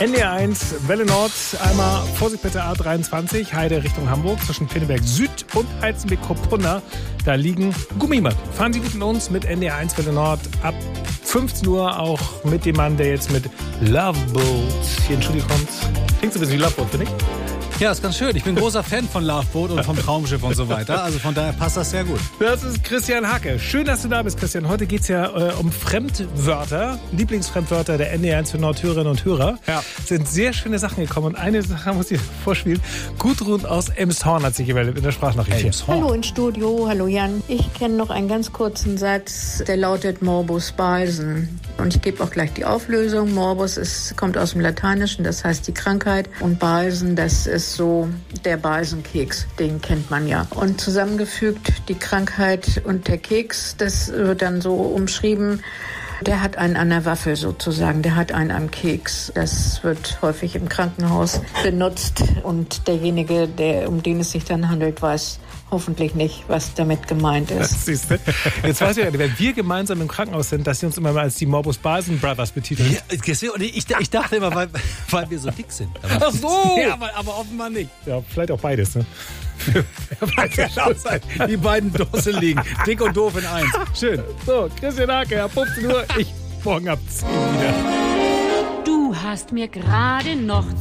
NDR1, Welle Nord, einmal Vorsicht bitte A23, Heide Richtung Hamburg, zwischen Pinneberg Süd und Heizenbeck-Kopunda. Da liegen Gummimatten. Fahren Sie gut mit uns mit NDR1 Welle Nord ab 15 Uhr, auch mit dem Mann, der jetzt mit Love Boat hier ins Studio kommt. Klingt so ein bisschen wie Love Boat, finde ich. Ja, ist ganz schön. Ich bin großer Fan von Love Boat und vom Traumschiff und so weiter. Also von daher passt das sehr gut. Das ist Christian Hacke. Schön, dass du da bist, Christian. Heute geht es ja um Fremdwörter, Lieblingsfremdwörter der NDR1 für Nordhörerinnen und Hörer. Ja. Es sind sehr schöne Sachen gekommen und eine Sache muss ich vorspielen. Gudrun aus Elmshorn hat sich gemeldet in der Sprachnachricht. Hallo ins Studio, hallo Jan. Ich kenne noch einen ganz kurzen Satz, der lautet Morbus Balsen. Und ich gebe auch gleich die Auflösung. Morbus kommt aus dem Lateinischen, das heißt die Krankheit. Und Balsen, das ist so der Balsenkeks, den kennt man ja. Und zusammengefügt die Krankheit und der Keks, das wird dann so umschrieben. Der hat einen an der Waffel sozusagen, der hat einen am Keks. Das wird häufig im Krankenhaus benutzt und derjenige, um den es sich dann handelt, weiß hoffentlich nicht, was damit gemeint ist. Das siehst du. Jetzt weiß ich ja, wenn wir gemeinsam im Krankenhaus sind, dass sie uns immer mal als die Morbus Balsen Brothers betiteln. Ja, ich dachte immer, weil wir so dick sind. Ach so! Ja, aber offenbar nicht. Ja, vielleicht auch beides, ne? Die beiden Dusseligen. Dick und doof in eins. Schön. So, Christian Hacke, ab 15 Uhr. Ich morgen ab 10 wieder. Du hast mir gerade noch